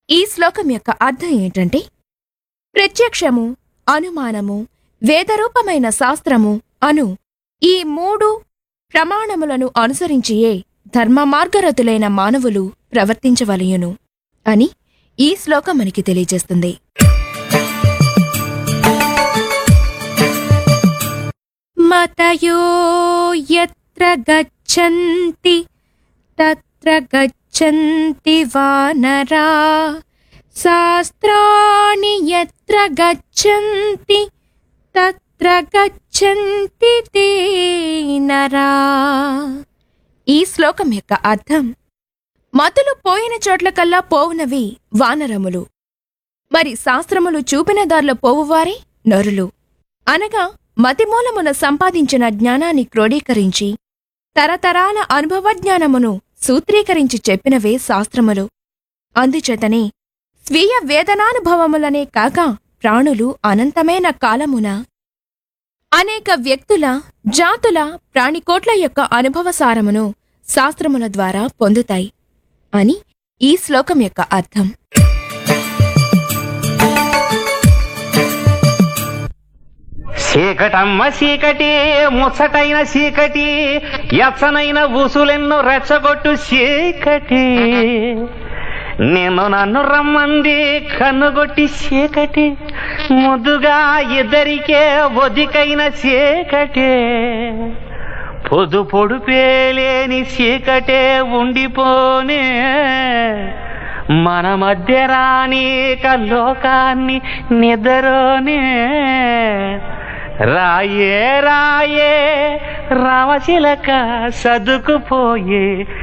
ఈ శ్లోకం యొక్క అర్థం ఏంటంటే, ప్రత్యక్షము, అనుమానము, వేదరూపమైన శాస్త్రము అను ఈ మూడు ప్రమాణములను అనుసరించియే ధర్మ మార్గరతులైన మానవులు ప్రవర్తించవలయును అని ఈ శ్లోకం మనకి తెలియజేస్తుంది. మతయో యత్ర గచ్చంతి తత్ర గచ్చంతి వానరా, శాస్త్రాణి యత్ర గచ్చంతి తత్ర గచ్చంతి తే నరా. ఈ శ్లోకం యొక్క అర్థం, మతులు పోయిన చోట్లకల్లా పోవునవి వానరములు, మరి శాస్త్రములు చూపిన దారిలో పోవువారే నరులు. అనగా మతిమూలమున సంపాదించిన జ్ఞానాన్ని క్రోడీకరించి తరతరాల అనుభవజ్ఞానమును సూత్రీకరించి చెప్పినవే శాస్త్రములు. అందుచేతనే స్వీయ వేదనానుభవములనే కాక ప్రాణులు అనంతమైన కాలమున అనేక వ్యక్తుల, జాతుల, ప్రాణికోట్ల యొక్క అనుభవసారమును శాస్త్రముల ద్వారా పొందుతాయి అని ఈ శ్లోకం యొక్క అర్థం. చీకటమ్మ చీకటి, ముచ్చటైన చీకటి, ఎచ్చనైన ఊసులెన్నో రెచ్చగొట్టు చీకటి, నన్ను రమ్మంది కన్నుగొట్టి చీకటి, ముద్దుగా ఇద్దరికే ఒదికైన చీకటి, పొడుపేలేని చీకటే ఉండిపోనే, మన మధ్య రానీక లోకాన్ని నిద్రనే. రాయే రాయే రామచిలక సదుకుపోయే